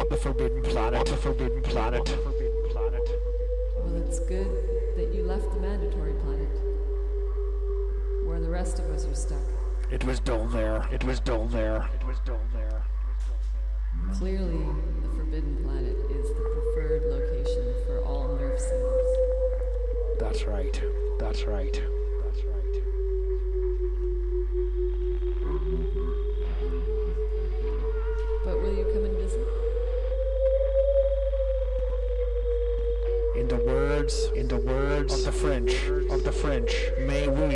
on the forbidden planet, on the forbidden planet, on the forbidden planet. Well, it's good that you left the mandatory planet, where the rest of us are stuck. It was dull there, it was dull there, it was dull there. Clearly, the forbidden planet is the preferred location for all nerf sims. That's right, that's right, that's right. But will you come and visit? In the words of the French, may we